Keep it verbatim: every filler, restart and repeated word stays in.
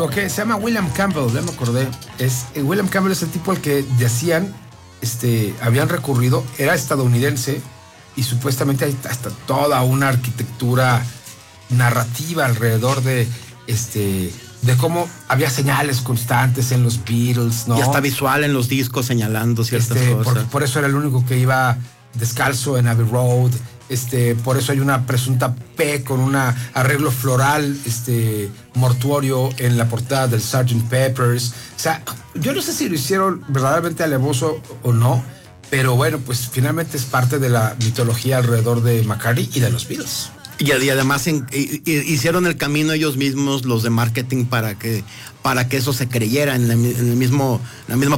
equivoqué, se llama William Campbell, ya me acordé. Es, eh, William Campbell es el tipo al que decían, este, habían recurrido, era estadounidense y supuestamente hay hasta toda una arquitectura narrativa alrededor de, este, de cómo había señales constantes en los Beatles, ¿no? Y hasta visual en los discos señalando ciertas este, cosas. Por, por eso era el único que iba descalzo en Abbey Road. Este, por eso hay una presunta P con un arreglo floral este, mortuorio en la portada del sergeant Pepper's. O sea, yo no sé si lo hicieron verdaderamente alevoso o no, pero bueno, pues finalmente es parte de la mitología alrededor de McCartney y de los Beatles. Y, y además en, y, y, hicieron el camino ellos mismos, los de marketing, para que, para que eso se creyera en, la, en el mismo, la misma